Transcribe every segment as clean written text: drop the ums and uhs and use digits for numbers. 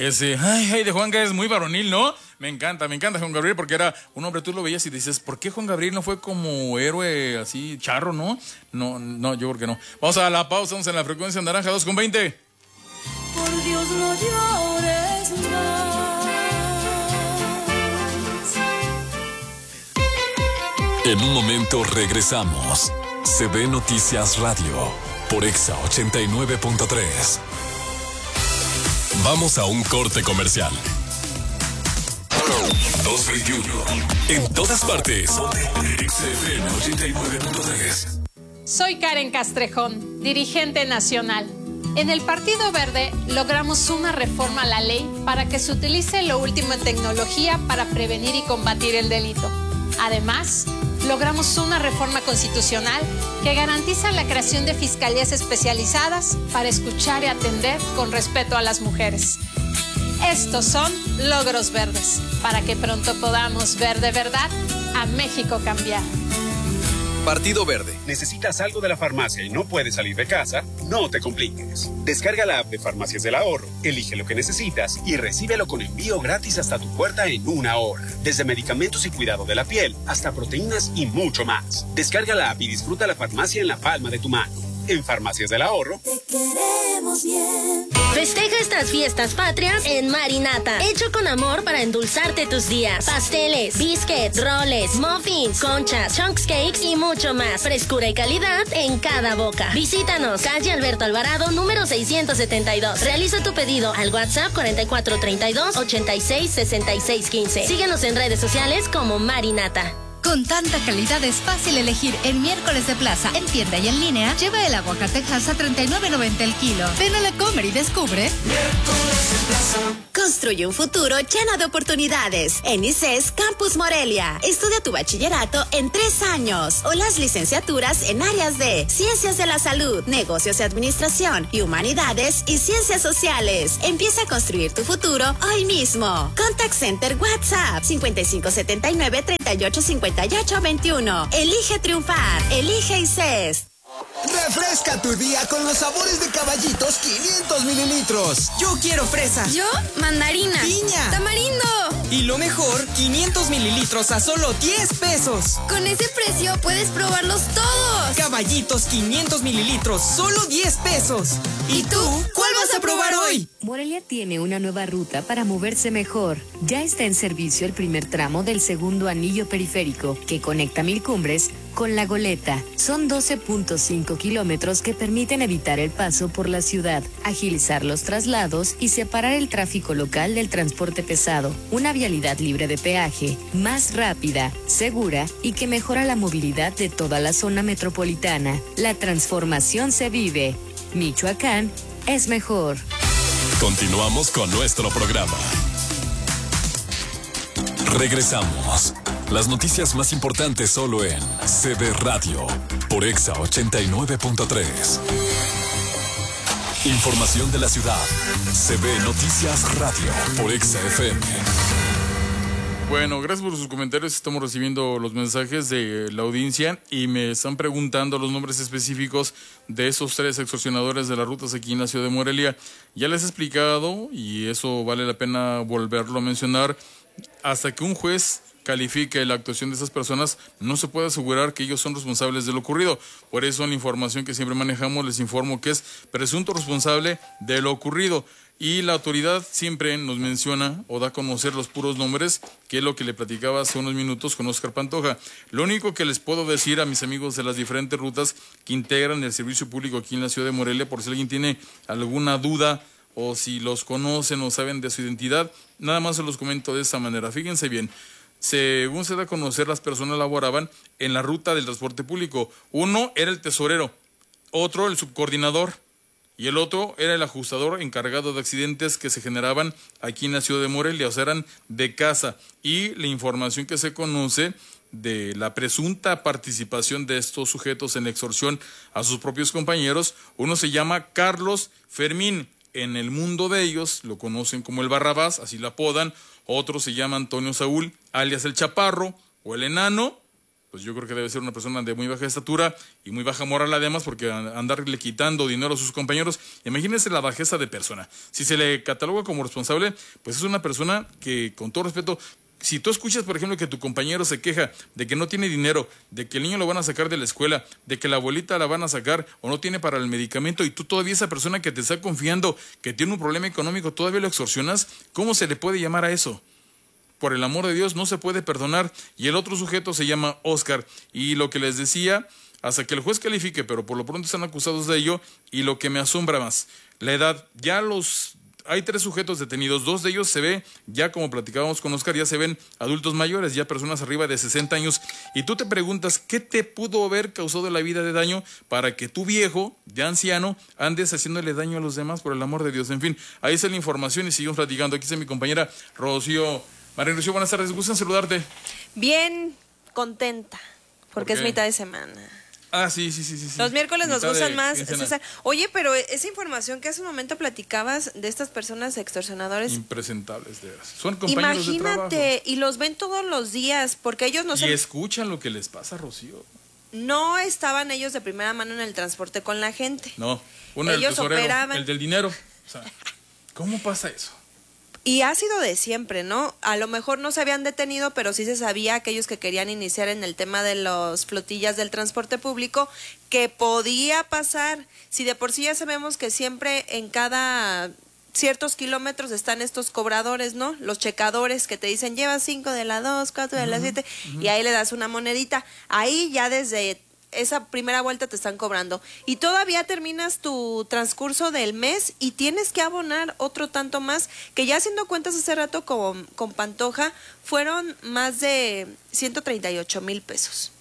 Ese, ay, de Juan Gabriel es muy varonil, ¿no? Me encanta Juan Gabriel porque era un hombre, tú lo veías y dices, ¿por qué Juan Gabriel no fue como héroe así, charro, no? No, yo creo que no. Vamos a la pausa, vamos en la frecuencia naranja 2:20. Por Dios, no llores más. En un momento regresamos. CB Noticias Radio por Exa 89.3. Vamos a un corte comercial. 2:21. En todas partes. XFM 89.3. Soy Karen Castrejón, dirigente nacional. En el Partido Verde logramos una reforma a la ley para que se utilice lo último en tecnología para prevenir y combatir el delito. Además, logramos una reforma constitucional que garantiza la creación de fiscalías especializadas para escuchar y atender con respeto a las mujeres. Estos son logros verdes, para que pronto podamos ver de verdad a México cambiar. Partido Verde. ¿Necesitas algo de la farmacia y no puedes salir de casa? No te compliques. Descarga la app de Farmacias del Ahorro, elige lo que necesitas y recíbelo con envío gratis hasta tu puerta en 1 hora. Desde medicamentos y cuidado de la piel hasta proteínas y mucho más. Descarga la app y disfruta la farmacia en la palma de tu mano. En Farmacias del Ahorro. Te queremos bien. Festeja estas fiestas patrias en Marinata. Hecho con amor para endulzarte tus días. Pasteles, biscuits, roles, muffins, conchas, chunks cakes y mucho más. Frescura y calidad en cada boca. Visítanos, calle Alberto Alvarado, número 672. Realiza tu pedido al WhatsApp 4432-866615. Síguenos en redes sociales como Marinata. Con tanta calidad es fácil elegir en Miércoles de Plaza, en tienda y en línea. Lleva el aguacatejas a $39.90 el kilo. Ven a La Comer y descubre Miércoles de Plaza. Construye un futuro lleno de oportunidades. En ICES Campus Morelia. Estudia tu bachillerato en 3 años o las licenciaturas en áreas de Ciencias de la Salud, Negocios y Administración y Humanidades y Ciencias Sociales. Empieza a construir tu futuro hoy mismo. Contact Center WhatsApp 5579-385821. Elige triunfar. Elige ICES. Refresca tu día con los sabores de Caballitos 500 mililitros. Yo quiero fresa. Yo, mandarina. Piña. Tamarindo. Y lo mejor, 500 mililitros a solo 10 pesos. Con ese precio puedes probarlos todos. Caballitos 500 mililitros, solo 10 pesos. ¿Y tú? ¿Cuál vas a probar hoy? Morelia tiene una nueva ruta para moverse mejor. Ya está en servicio el primer tramo del segundo anillo periférico que conecta Mil Cumbres con La Goleta. Son 12.5 kilómetros que permiten evitar el paso por la ciudad, agilizar los traslados y separar el tráfico local del transporte pesado. Una vialidad libre de peaje, más rápida, segura y que mejora la movilidad de toda la zona metropolitana. La transformación se vive. Michoacán es mejor. Continuamos con nuestro programa. Regresamos. Las noticias más importantes solo en CB Radio por Exa 89.3. Información de la ciudad. CB Noticias Radio por Exa FM. Bueno, gracias por sus comentarios. Estamos recibiendo los mensajes de la audiencia y me están preguntando los nombres específicos de esos 3 extorsionadores de las rutas aquí en la ciudad de Morelia. Ya les he explicado, y eso vale la pena volverlo a mencionar, hasta que un juez califique la actuación de esas personas, no se puede asegurar que ellos son responsables de lo ocurrido. Por eso en la información que siempre manejamos les informo que es presunto responsable de lo ocurrido. Y la autoridad siempre nos menciona o da a conocer los puros nombres, que es lo que le platicaba hace unos minutos con Óscar Pantoja. Lo único que les puedo decir a mis amigos de las diferentes rutas que integran el servicio público aquí en la ciudad de Morelia, por si alguien tiene alguna duda o si los conocen o saben de su identidad, nada más se los comento de esta manera. Fíjense bien, según se da a conocer, las personas laboraban en la ruta del transporte público. Uno era el tesorero, otro el subcoordinador, y el otro era el ajustador encargado de accidentes que se generaban aquí en la ciudad de Morelia, o sea, eran de casa. Y la información que se conoce de la presunta participación de estos sujetos en la extorsión a sus propios compañeros, uno se llama Carlos Fermín. En el mundo de ellos lo conocen como el Barrabás, así lo apodan. Otro se llama Antonio Saúl, alias el Chaparro o el Enano. pues yo creo que debe ser una persona de muy baja estatura y muy baja moral además, porque andarle quitando dinero a sus compañeros, imagínense la bajeza de persona. Si se le cataloga como responsable, pues es una persona que, con todo respeto, si tú escuchas, por ejemplo, que tu compañero se queja de que no tiene dinero, de que el niño lo van a sacar de la escuela, de que la abuelita la van a sacar o no tiene para el medicamento, y tú todavía esa persona que te está confiando que tiene un problema económico, todavía lo extorsionas, ¿cómo se le puede llamar a eso? Por el amor de Dios, no se puede perdonar. Y el otro sujeto se llama Oscar. Y lo que les decía, hasta que el juez califique, pero por lo pronto están acusados de ello, y lo que me asombra más, la edad. Hay 3 sujetos detenidos, 2 de ellos se ve, ya como platicábamos con Oscar, ya se ven adultos mayores, ya personas arriba de 60 años, y tú te preguntas, ¿qué te pudo haber causado la vida de daño para que tu viejo, ya anciano, andes haciéndole daño a los demás, por el amor de Dios? En fin, ahí está la información y seguimos platicando. Aquí está mi compañera Rocío. María Rocío, buenas tardes, gustan saludarte. Bien contenta, porque es mitad de semana. Ah, sí. Los miércoles nos gustan más, César. Oye, pero esa información que hace un momento platicabas de estas personas extorsionadores. Impresentables, de veras. Son compañeros de trabajo. Imagínate, y los ven todos los días, porque ellos no Y escuchan lo que les pasa, Rocío. No estaban ellos de primera mano en el transporte con la gente. No, uno ellos del tesorero, operaban. el del dinero. O sea, ¿cómo pasa eso? Y ha sido de siempre, ¿no? A lo mejor no se habían detenido, pero sí se sabía aquellos que querían iniciar en el tema de las flotillas del transporte público, que podía pasar. Si de por sí ya sabemos que siempre en cada ciertos kilómetros están estos cobradores, ¿no? Los checadores que te dicen, lleva 5 de la 2, 4 de la 7, y ahí le das una monedita. Ahí ya desde esa primera vuelta te están cobrando. Y todavía terminas tu transcurso del mes y tienes que abonar otro tanto más, que ya haciendo cuentas hace rato con Pantoja, fueron más de 138,000 pesos.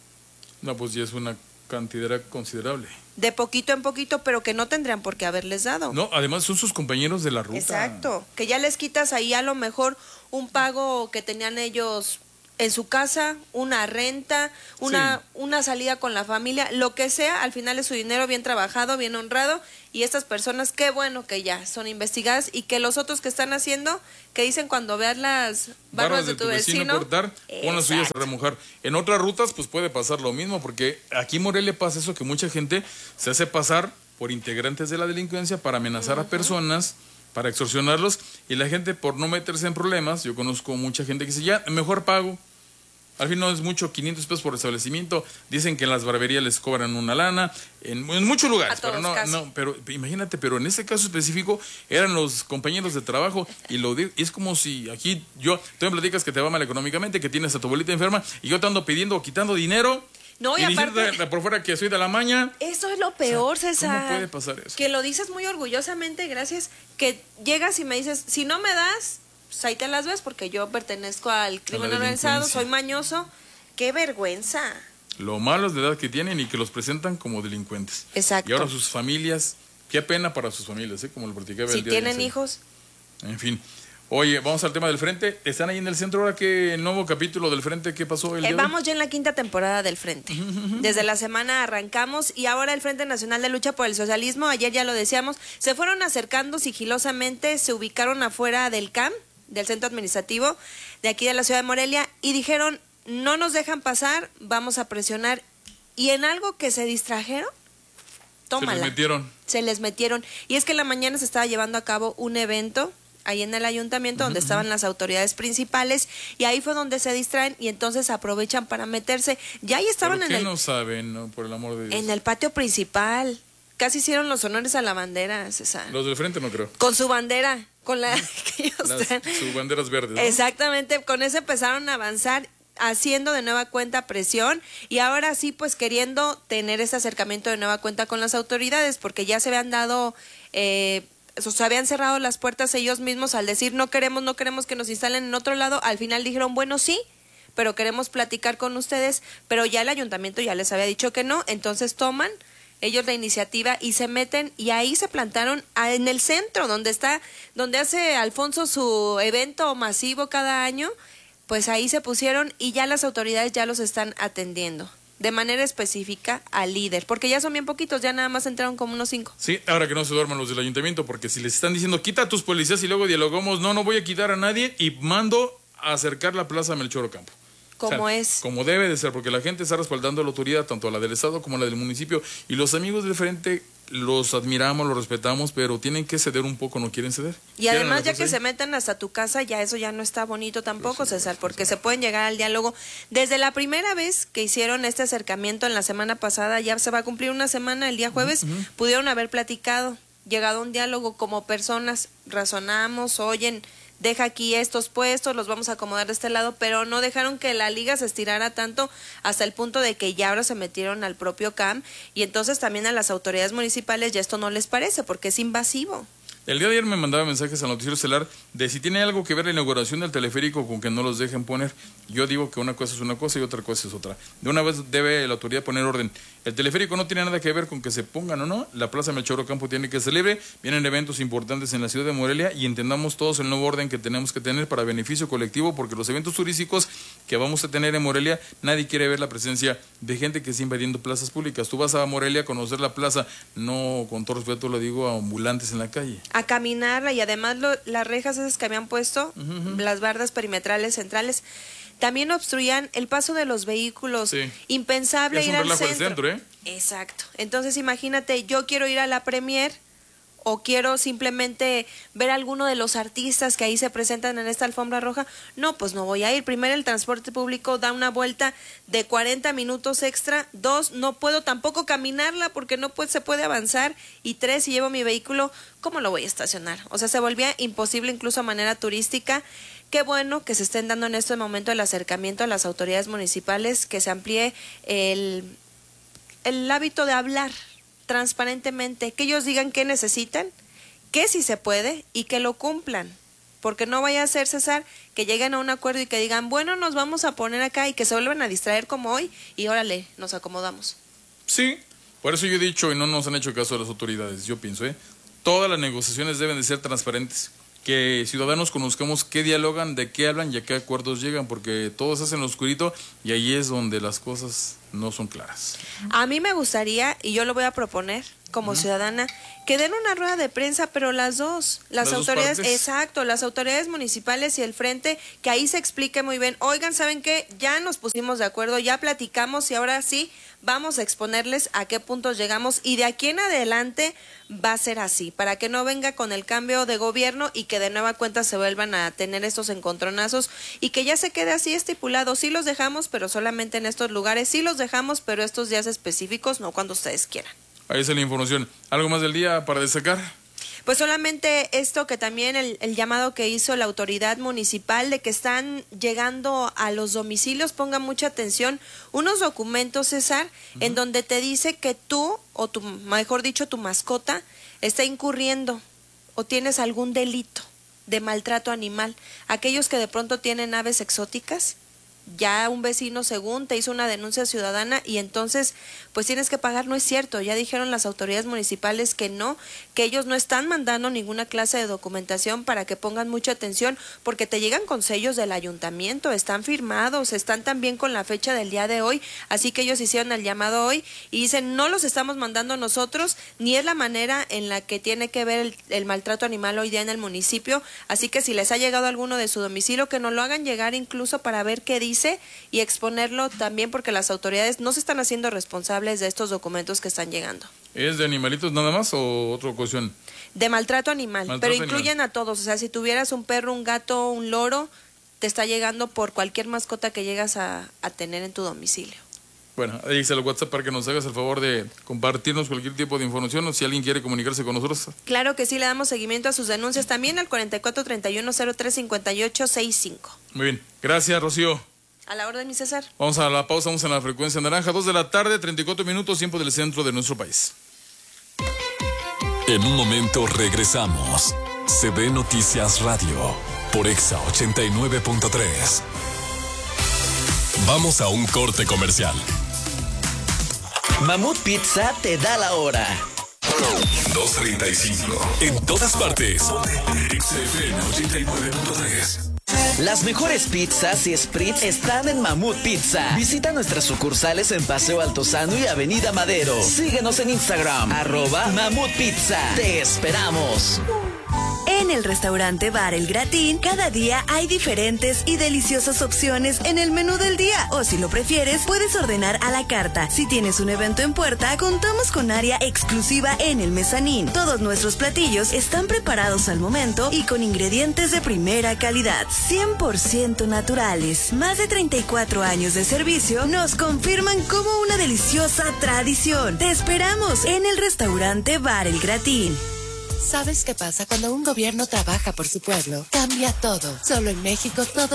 No, pues ya es una cantidad considerable. De poquito en poquito, pero que no tendrían por qué haberles dado. No, además son sus compañeros de la ruta. Exacto, que ya les quitas ahí a lo mejor un pago que tenían ellos en su casa, una renta, una salida con la familia, lo que sea, al final es su dinero bien trabajado, bien honrado, y estas personas, qué bueno que ya son investigadas, y que los otros que están haciendo, que dicen cuando veas las barbas de tu vecino cortar, pon las suyas a remojar. En otras rutas pues puede pasar lo mismo, porque aquí en Morelia pasa eso, que mucha gente se hace pasar por integrantes de la delincuencia para amenazar a personas, para extorsionarlos, y la gente, por no meterse en problemas, yo conozco mucha gente que dice, ya, mejor pago. Al fin no es mucho, 500 pesos por establecimiento. Dicen que en las barberías les cobran una lana, en muchos lugares, pero pero imagínate, pero en este caso específico eran los compañeros de trabajo, y es como si aquí tú me platicas que te va mal económicamente, que tienes a tu abuelita enferma, y yo te ando pidiendo o quitando dinero. No, y aparte, por fuera que soy de la maña. Eso es lo peor, César. ¿Cómo puede pasar eso? Que lo dices muy orgullosamente, gracias, que llegas y me dices, si no me das, pues ahí te las ves, porque yo pertenezco al crimen organizado, soy mañoso. ¡Qué vergüenza! Lo malo es la edad que tienen y que los presentan como delincuentes. Exacto. Y ahora sus familias, qué pena para sus familias, como lo platicaba el día de hoy. Si tienen hijos. En fin. Oye, vamos al tema del Frente. ¿Están ahí en el centro ahora? ¿Qué nuevo capítulo del Frente? ¿Qué pasó el día de hoy? Vamos ya en la 5ª temporada del Frente. Desde la semana arrancamos, y ahora el Frente Nacional de Lucha por el Socialismo, ayer ya lo decíamos, se fueron acercando sigilosamente, se ubicaron afuera del CAM, del centro administrativo de aquí de la ciudad de Morelia, y dijeron, no nos dejan pasar, vamos a presionar. Y en algo que se distrajeron, tómala. Se les metieron. Y es que en la mañana se estaba llevando a cabo un evento ahí en el ayuntamiento, donde estaban las autoridades principales, y ahí fue donde se distraen y entonces aprovechan para meterse. Ya ahí estaban ¿Pero qué no saben, no, por el amor de Dios? En el patio principal. Casi hicieron los honores a la bandera, César. Los del Frente no creo. Con su bandera, con la que ellos traen. Sus banderas verdes, ¿no? Exactamente, con eso empezaron a avanzar, haciendo de nueva cuenta presión, y ahora sí, pues queriendo tener ese acercamiento de nueva cuenta con las autoridades, porque ya se habían dado, se habían cerrado las puertas ellos mismos al decir no queremos que nos instalen en otro lado. Al final dijeron, bueno, sí, pero queremos platicar con ustedes, pero ya el ayuntamiento ya les había dicho que no, entonces toman ellos la iniciativa y se meten, y ahí se plantaron en el centro, donde hace Alfonso su evento masivo cada año. Pues ahí se pusieron, y ya las autoridades ya los están atendiendo de manera específica al líder, porque ya son bien poquitos, ya nada más entraron como unos 5. Sí, ahora que no se duerman los del ayuntamiento, porque si les están diciendo quita a tus policías y luego dialogamos, no voy a quitar a nadie, y mando a acercar la plaza a Melchor Ocampo. como es. Como debe de ser, porque la gente está respaldando a la autoridad, tanto a la del Estado como a la del municipio, y los amigos del frente los admiramos, los respetamos, pero tienen que ceder un poco, no quieren ceder. Y además, ya que se metan hasta tu casa, ya eso ya no está bonito tampoco, César, porque se pueden llegar al diálogo. Desde la primera vez que hicieron este acercamiento en la semana pasada, ya se va a cumplir una semana, el día jueves, pudieron haber platicado, llegado a un diálogo como personas, razonamos, oyen, deja aquí estos puestos, los vamos a acomodar de este lado, pero no dejaron que la liga se estirara tanto hasta el punto de que ya ahora se metieron al propio CAM, y entonces también a las autoridades municipales ya esto no les parece porque es invasivo. El día de ayer me mandaba mensajes al noticiero estelar de si tiene algo que ver la inauguración del teleférico con que no los dejen poner. Yo digo que una cosa es una cosa y otra cosa es otra. De una vez debe la autoridad poner orden. El teleférico no tiene nada que ver con que se pongan o no. La Plaza Melchor Ocampo tiene que ser libre. Vienen eventos importantes en la ciudad de Morelia y entendamos todos el nuevo orden que tenemos que tener para beneficio colectivo, porque los eventos turísticos que vamos a tener en Morelia, nadie quiere ver la presencia de gente que está invadiendo plazas públicas. Tú vas a Morelia a conocer la plaza, no, con todo respeto lo digo, a ambulantes en la calle. A caminarla, y además las rejas esas que habían puesto, las bardas perimetrales centrales, también obstruían el paso de los vehículos. Sí. Impensable ir al centro. Exacto. Entonces imagínate, yo quiero ir a la premier o quiero simplemente ver a alguno de los artistas que ahí se presentan en esta alfombra roja. No, pues no voy a ir. Primero, el transporte público da una vuelta de 40 minutos extra. 2, no puedo tampoco caminarla porque no se puede avanzar. Y 3, si llevo mi vehículo, ¿cómo lo voy a estacionar? O sea, se volvía imposible incluso a manera turística. Qué bueno que se estén dando en este momento el acercamiento a las autoridades municipales, que se amplíe el hábito de hablar transparentemente, que ellos digan qué necesitan, que sí se puede y que lo cumplan, porque no vaya a ser, César, que lleguen a un acuerdo y que digan, bueno, nos vamos a poner acá, y que se vuelvan a distraer como hoy y órale, nos acomodamos. Sí, por eso yo he dicho, y no nos han hecho caso a las autoridades, yo pienso, todas las negociaciones deben de ser transparentes, que ciudadanos conozcamos qué dialogan, de qué hablan y a qué acuerdos llegan, porque todos hacen lo oscurito y ahí es donde las cosas no son claras. A mí me gustaría, y yo lo voy a proponer como ciudadana, que den una rueda de prensa, pero las dos, las autoridades, exacto, las autoridades municipales y el frente, que ahí se explique muy bien, oigan, ¿saben qué? Ya nos pusimos de acuerdo, ya platicamos y ahora sí vamos a exponerles a qué puntos llegamos, y de aquí en adelante va a ser así, para que no venga con el cambio de gobierno y que de nueva cuenta se vuelvan a tener estos encontronazos, y que ya se quede así estipulado, sí los dejamos, pero solamente en estos lugares, sí los dejamos, pero estos días específicos, no cuando ustedes quieran. Ahí está la información. ¿Algo más del día para destacar? Pues solamente esto, que también el llamado que hizo la autoridad municipal de que están llegando a los domicilios, pongan mucha atención, unos documentos, César, en donde te dice que tú, o mejor dicho, tu mascota, está incurriendo o tienes algún delito de maltrato animal. Aquellos que de pronto tienen aves exóticas, ya un vecino según te hizo una denuncia ciudadana y entonces pues tienes que pagar. No es cierto, ya dijeron las autoridades municipales que no, que ellos no están mandando ninguna clase de documentación, para que pongan mucha atención, porque te llegan con sellos del ayuntamiento, están firmados, están también con la fecha del día de hoy, así que ellos hicieron el llamado hoy y dicen, no los estamos mandando nosotros, ni es la manera en la que tiene que ver el maltrato animal hoy día en el municipio, así que si les ha llegado alguno de su domicilio, que nos lo hagan llegar incluso para ver qué dice y exponerlo también, porque las autoridades no se están haciendo responsables de estos documentos que están llegando. ¿Es de animalitos nada más o otra cuestión? De maltrato animal, pero incluyen a todos, o sea, si tuvieras un perro, un gato, un loro, te está llegando por cualquier mascota que llegas a tener en tu domicilio. Bueno, ahí está el WhatsApp para que nos hagas el favor de compartirnos cualquier tipo de información, o si alguien quiere comunicarse con nosotros. Claro que sí, le damos seguimiento a sus denuncias también al 4431035865. Muy bien, gracias, Rocío. A la orden, mi César. Vamos a la pausa, vamos en la frecuencia naranja, 2 de la tarde, 34 minutos, tiempo del centro de nuestro país. En un momento regresamos. CB Noticias Radio, por Exa 89.3. Vamos a un corte comercial. Mamut Pizza te da la hora. 2:35. En todas partes. XFM 89.3. Las mejores pizzas y spritz están en Mamut Pizza. Visita nuestras sucursales en Paseo Altozano y Avenida Madero. Síguenos en Instagram, @Mamut Pizza. Te esperamos. En En el restaurante Bar El Gratín, cada día hay diferentes y deliciosas opciones en el menú del día. O si lo prefieres, puedes ordenar a la carta. Si tienes un evento en puerta, contamos con área exclusiva en el mezanín. Todos nuestros platillos están preparados al momento y con ingredientes de primera calidad, 100% naturales. Más de 34 años de servicio nos confirman como una deliciosa tradición. Te esperamos en el restaurante Bar El Gratín. ¿Sabes qué pasa cuando un gobierno trabaja por su pueblo? Cambia todo. Solo en México todo